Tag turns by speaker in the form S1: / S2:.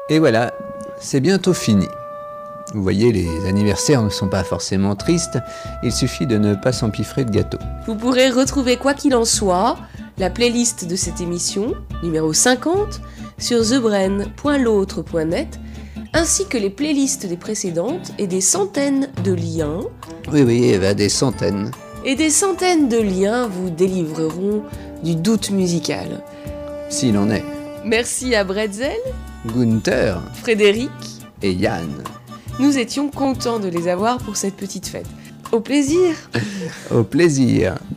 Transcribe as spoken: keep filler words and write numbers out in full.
S1: Et voilà, c'est bientôt fini. Vous voyez, les anniversaires ne sont pas forcément tristes, il suffit de ne pas s'empiffrer de gâteaux.
S2: Vous pourrez retrouver quoi qu'il en soit, la playlist de cette émission, numéro cinquante, sur the brain point l'autre point net, ainsi que les playlists des précédentes et des centaines de liens.
S1: Oui, oui, Eva, des centaines.
S2: Et des centaines de liens vous délivreront du doute musical.
S1: S'il en est.
S2: Merci à Bretzel,
S1: Gunther,
S2: Frédéric
S1: et Yann.
S2: Nous étions contents de les avoir pour cette petite fête. Au plaisir!
S1: Au plaisir!